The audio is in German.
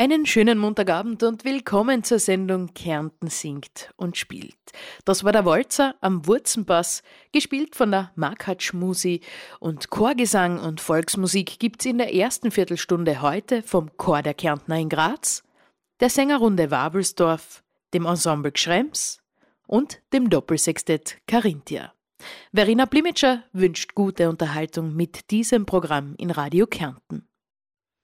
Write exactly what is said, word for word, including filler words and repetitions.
Einen schönen Montagabend und willkommen zur Sendung Kärnten singt und spielt. Das war der Walzer am Wurzenbass, gespielt von der Makatsch Musi, und Chorgesang und Volksmusik gibt's in der ersten Viertelstunde heute vom Chor der Kärntner in Graz, der Sängerrunde Wabelsdorf, dem Ensemble Gschrems und dem Doppelsextett Carinthia. Verena Blimitscher wünscht gute Unterhaltung mit diesem Programm in Radio Kärnten.